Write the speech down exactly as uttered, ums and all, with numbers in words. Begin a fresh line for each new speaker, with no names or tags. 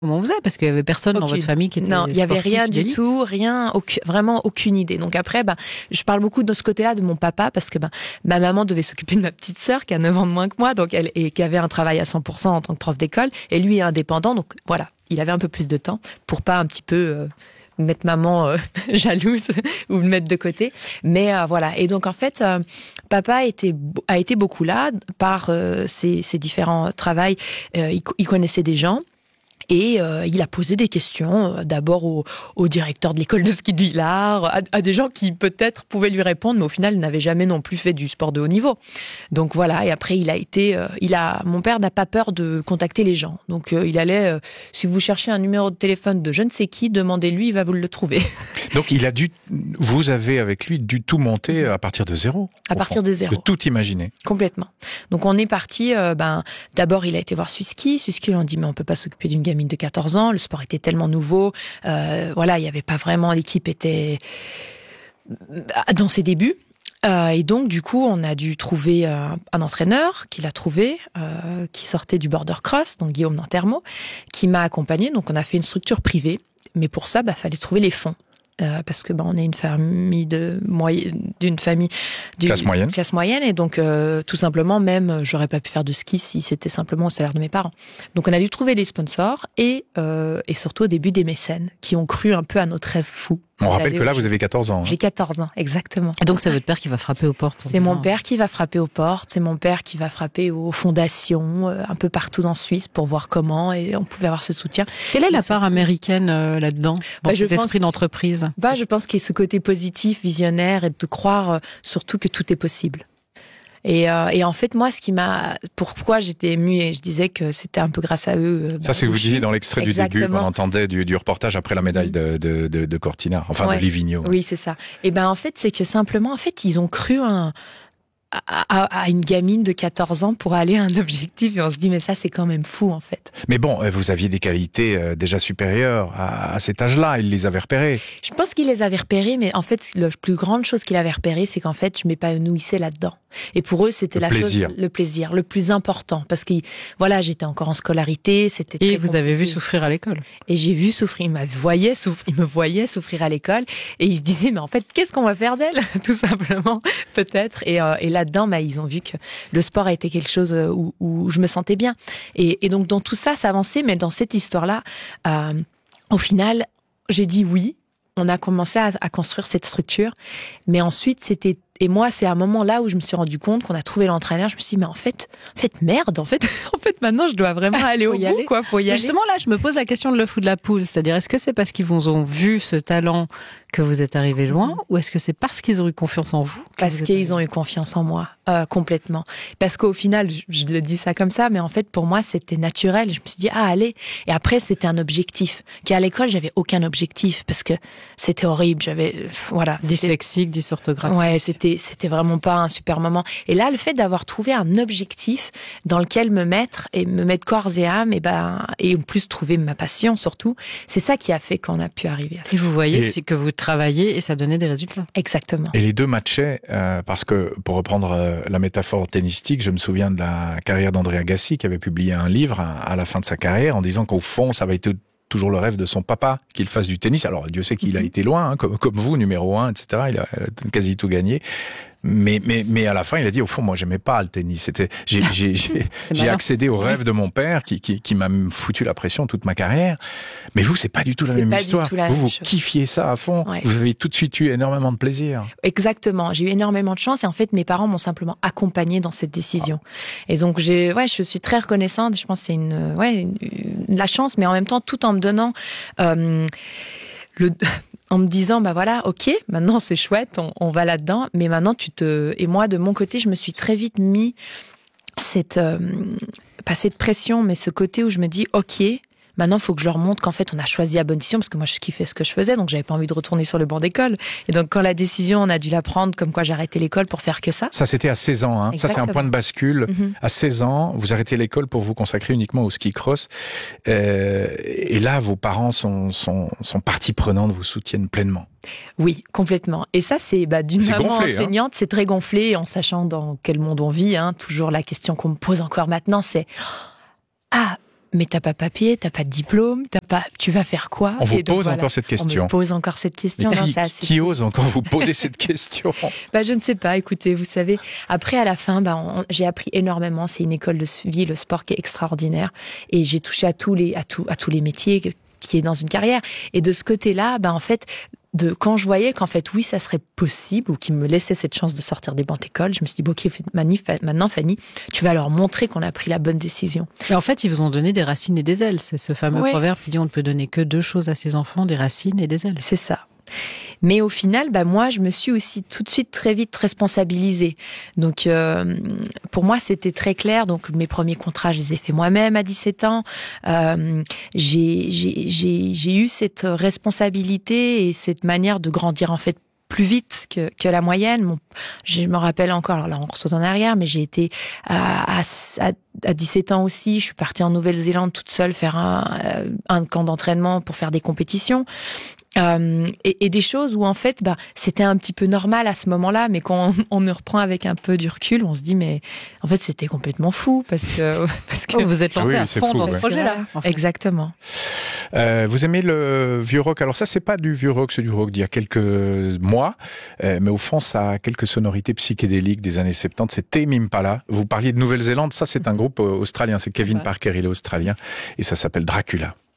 comment on faisait, parce qu'il y avait personne
aucune.
dans votre famille qui était
Non, il y avait rien du
d'élite.
tout, rien, aucun, vraiment aucune idée. Donc après, bah, je parle beaucoup de ce côté-là de mon papa parce que bah, ma maman devait s'occuper de ma petite sœur qui a neuf ans de moins que moi, donc elle et qui avait un travail à cent pour cent en tant que prof d'école, et lui est indépendant, donc voilà, il avait un peu plus de temps pour pas un petit peu euh, mettre maman euh, jalouse ou le mettre de côté. Mais euh, voilà. Et donc en fait, euh, papa était, a été beaucoup là par euh, ses, ses différents travails. Euh, il, il connaissait des gens. Et euh, il a posé des questions, euh, d'abord au, au directeur de l'école de ski de Villars, à, à des gens qui peut-être pouvaient lui répondre, mais au final n'avaient jamais non plus fait du sport de haut niveau. Donc voilà. Et après, il a été, euh, il a, mon père n'a pas peur de contacter les gens. Donc euh, il allait, euh, si vous cherchez un numéro de téléphone de je ne sais qui, demandez-lui, il va vous le trouver.
Donc il a dû, vous avez avec lui dû tout monter à partir de zéro.
À partir
fond,
de zéro.
De tout imaginer.
Complètement. Donc on est parti. Euh, ben d'abord il a été voir Suski. Suski lui a dit mais on peut pas s'occuper d'une gamine de quatorze ans. Le sport était tellement nouveau. Euh, voilà, il y avait pas vraiment, l'équipe était dans ses débuts. Euh, et donc du coup on a dû trouver un, un entraîneur qu'il a trouvé, euh, qui sortait du border cross, donc Guillaume Nantermo, qui m'a accompagné. Donc on a fait une structure privée. Mais pour ça, bah fallait trouver les fonds. Euh, parce que ben on est une famille de moyenne, d'une famille d'une
classe moyenne,
classe moyenne, et donc euh, tout simplement, même j'aurais pas pu faire de ski si c'était simplement au salaire de mes parents. Donc on a dû trouver les sponsors et euh, et surtout au début des mécènes qui ont cru un peu à notre rêve fou.
On rappelle que là vous avez quatorze ans. Hein.
J'ai quatorze ans, exactement.
Et donc c'est votre père qui va frapper aux portes.
C'est mon père qui va frapper aux portes, c'est mon père qui va frapper aux fondations, euh, un peu partout en Suisse pour voir comment, et on pouvait avoir ce soutien.
Quelle est la
et
part
surtout...
américaine euh, là-dedans, dans
bah,
cet esprit d'entreprise?
Bah, je pense qu'il y a ce côté positif, visionnaire, et de croire euh, surtout que tout est possible. Et, euh, et en fait, moi, ce qui m'a, pourquoi j'étais émue, et je disais que c'était un peu grâce à eux.
Ça, c'est ce que vous disiez dans l'extrait du début, qu'on entendait du, du reportage après la médaille de, de, de, de Cortina, enfin
ouais.
de Livigno.
Oui, c'est ça. Et ben, en fait, c'est que simplement, en fait, ils ont cru un, à, à, à une gamine de quatorze ans pour aller à un objectif, et on se dit, mais ça, c'est quand même fou, en fait.
Mais bon, vous aviez des qualités déjà supérieures à, à cet âge-là, ils les avaient repérées.
Je pense qu'il les avait repérées, mais en fait, la plus grande chose qu'il avait repérée, c'est qu'en fait, je m'épanouissais là-dedans. Et pour eux, c'était
le
la
plaisir.
chose, le plaisir, le plus important. Parce que, voilà, j'étais encore en scolarité, c'était
Et
très
vous
compliqué.
avez vu souffrir à l'école.
Et j'ai vu souffrir, il me voyait souffrir, il me voyait souffrir à l'école, et il se disait, mais en fait, qu'est-ce qu'on va faire d'elle? Tout simplement, peut-être. Et, euh, et là-dedans, bah, ils ont vu que le sport a été quelque chose où, où je me sentais bien. Et, et donc, dans tout ça, ça avançait, mais dans cette histoire-là, euh, au final, j'ai dit oui. On a commencé à, à construire cette structure, mais ensuite c'était, et moi c'est à un moment là où je me suis rendu compte qu'on a trouvé l'entraîneur. Je me suis dit mais en fait, en fait merde, en fait, en fait maintenant je dois vraiment aller au bout, aller. quoi, faut y aller.
Justement là, je me pose la question de l'œuf ou de la poule, c'est-à-dire est-ce que c'est parce qu'ils vous ont vu ce talent que vous êtes arrivé loin, mmh. ou est-ce que c'est parce qu'ils ont eu confiance en vous?
Parce vous qu'ils ont eu confiance en moi, euh, complètement. Parce qu'au final, je, je le dis ça comme ça, mais en fait pour moi c'était naturel. Je me suis dit ah allez, et après c'était un objectif. Qu'à l'école j'avais aucun objectif parce que c'était horrible. J'avais voilà,
dyslexique, dysorthographe.
Ouais, c'était c'était vraiment pas un super moment. Et là, le fait d'avoir trouvé un objectif dans lequel me mettre et me mettre corps et âme, et ben et en plus trouver ma passion surtout, c'est ça qui a fait qu'on a pu arriver à ça.
Et vous voyez et... que vous travaillez et ça donnait des résultats.
Exactement.
Et les deux matchaient euh, parce que pour reprendre euh, la métaphore tennistique, je me souviens de la carrière d'André Agassi qui avait publié un livre à, à la fin de sa carrière en disant qu'au fond, ça va être toujours le rêve de son papa qu'il fasse du tennis. Alors Dieu sait qu'il a été loin, hein, comme, comme vous, numéro un, et cetera. Il a quasi tout gagné. Mais, mais, mais à la fin, il a dit, au fond, moi, j'aimais pas le tennis. C'était, j'ai, j'ai, j'ai, j'ai accédé au rêve de mon père qui, qui, qui m'a foutu la pression toute ma carrière. Mais vous, c'est pas du tout la
c'est
même
pas
histoire.
Du tout la
vous,
même
vous
chose.
kiffiez ça à fond. Ouais. Vous avez tout de suite eu énormément de plaisir.
Exactement. J'ai eu énormément de chance et en fait, mes parents m'ont simplement accompagnée dans cette décision. Ah. Et donc, j'ai, ouais, je suis très reconnaissante. Je pense que c'est une, ouais, une, une, la chance, mais en même temps, tout en me donnant, euh, le, en me disant, bah voilà, ok, maintenant c'est chouette, on, on va là-dedans, mais maintenant tu te... Et moi, de mon côté, je me suis très vite mis cette... Euh, pas cette pression, mais ce côté où je me dis, ok, maintenant, il faut que je leur montre qu'en fait, on a choisi la bonne décision, parce que moi, je kiffais ce que je faisais, donc j'avais pas envie de retourner sur le banc d'école. Et donc, quand la décision, on a dû la prendre, comme quoi j'arrêtais l'école pour faire que ça.
Ça, c'était à seize ans, hein. Ça, c'est un point de bascule. Mm-hmm. À seize ans, vous arrêtez l'école pour vous consacrer uniquement au ski cross. Euh, et là, vos parents sont, sont, sont partie prenante, vous soutiennent pleinement.
Oui, complètement. Et ça, c'est bah, d'une
c'est
maman
gonflé,
enseignante, hein. C'est très gonflé, en sachant dans quel monde on vit. Hein. Toujours la question qu'on me pose encore maintenant, c'est « Ah !» mais t'as pas papier, t'as pas de diplôme, t'as pas, tu vas faire quoi?
On vous
Et donc,
pose
voilà,
encore cette question.
On me pose encore cette question.
Mais
Non,
qui,
c'est assez
qui
fou.
ose encore vous poser cette question?
Bah, je ne sais pas. Écoutez, vous savez, après, à la fin, bah, on- j'ai appris énormément. C'est une école de vie, le sport qui est extraordinaire. Et j'ai touché à tous les, à tout, à tous les métiers que- qui est dans une carrière. Et de ce côté-là, bah, en fait, de, quand je voyais qu'en fait, oui, ça serait possible, ou qu'ils me laissaient cette chance de sortir des bancs d'école, je me suis dit, bon, ok, maintenant, Fanny, tu vas leur montrer qu'on a pris la bonne décision.
Mais en fait, ils vous ont donné des racines et des ailes. C'est ce fameux
Ouais.
proverbe qui dit on ne peut donner que deux choses à ses enfants, des racines et des ailes.
C'est ça. Mais au final, bah moi, je me suis aussi tout de suite très vite responsabilisée. Donc, euh, pour moi, c'était très clair. Donc, mes premiers contrats, je les ai faits moi-même à dix-sept ans. Euh, j'ai, j'ai, j'ai, j'ai eu cette responsabilité et cette manière de grandir en fait plus vite que, que la moyenne. Mon, je me rappelle encore, alors là on ressaute en arrière, mais j'ai été à, à, à dix-sept ans aussi, je suis partie en Nouvelle-Zélande toute seule faire un, un camp d'entraînement pour faire des compétitions. Euh, et, et des choses où en fait bah, c'était un petit peu normal à ce moment-là, mais quand on, on ne reprend avec un peu du recul, on se dit mais en fait c'était complètement fou parce que, parce que
Oh, vous êtes lancé
Ah oui,
à
c'est
fond
fou,
dans
ouais.
ce projet-là. en fait.
Exactement.
Euh, vous aimez le vieux rock? Alors ça, c'est pas du vieux rock, c'est du rock d'il y a quelques mois, euh, mais au fond, ça a quelques sonorités psychédéliques des années soixante-dix. C'est Tame Impala. Vous parliez de Nouvelle-Zélande, ça c'est un groupe australien, c'est Kevin
Ouais.
Parker, il est australien, et ça s'appelle Dracula.